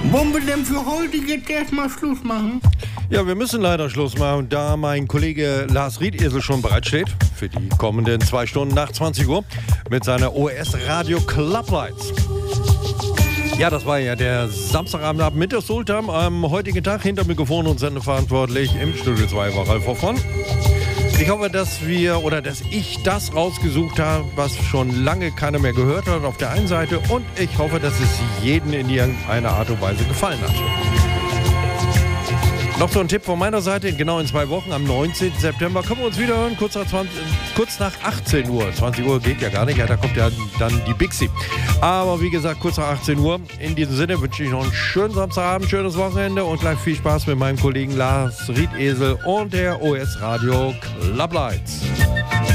Wollen wir denn für heute jetzt erstmal Schluss machen? Ja, wir müssen leider Schluss machen, da mein Kollege Lars Riedesel schon bereitsteht für die kommenden 2 Stunden nach 20 Uhr mit seiner OS Radio Club Lights. Ja, das war ja der Samstagabend ab mit der Sultan am heutigen Tag. Hinter Mikrofon und sendeverantwortlich im Studio 2 war Ralf Hoffmann. Ich hoffe, dass ich das rausgesucht habe, was schon lange keiner mehr gehört hat auf der einen Seite, und ich hoffe, dass es jedem in irgendeiner Art und Weise gefallen hat. Noch so ein Tipp von meiner Seite, genau in 2 Wochen, am 19. September, können wir uns wieder hören, kurz nach 18 Uhr. 20 Uhr geht ja gar nicht, ja, da kommt ja dann die Bixi. Aber wie gesagt, kurz nach 18 Uhr. In diesem Sinne wünsche ich noch einen schönen Samstagabend, schönes Wochenende und gleich viel Spaß mit meinem Kollegen Lars Riedesel und der OS Radio Club Lights.